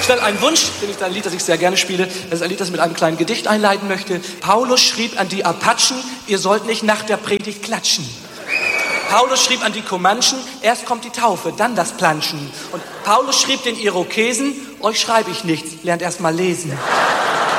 Ein Wunsch, ein Lied, das ich sehr gerne spiele. Das ist ein Lied, das ich mit einem kleinen Gedicht einleiten möchte. Paulus schrieb an die Apachen, ihr sollt nicht nach der Predigt klatschen. Paulus schrieb an die Comanchen, erst kommt die Taufe, dann das Planschen. Und Paulus schrieb den Irokesen, euch schreibe ich nichts, lernt erst mal lesen.